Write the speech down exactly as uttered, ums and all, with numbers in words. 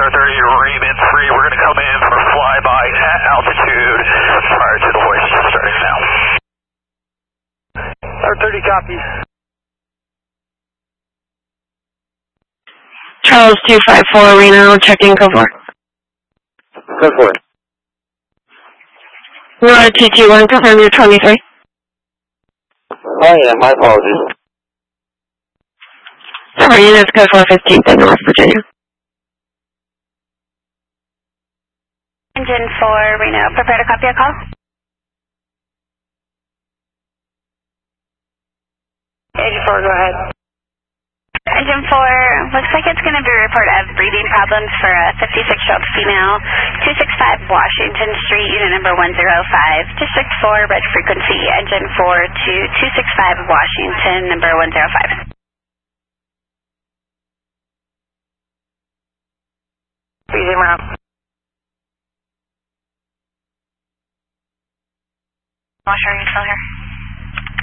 Tower thirty, Raven three, we're going to come in for a flyby at altitude prior to the hoist starting now. Tower thirty, copy. Charles two five four, Reno, checking code four. Code four. Reno two two one, confirm you're twenty-three. Oh yeah, my apologies. Sorry, units code four fifteen in North Virginia. Engine four, Reno, prepare to copy a call. Engine four, go ahead. Engine four, looks like it's going to be a report of breathing problems for a fifty-six-year-old female, two six five Washington Street, unit number one zero five, District four, red frequency, engine four to two six five Washington, number one zero five. Breathing around. Washer, are you still here?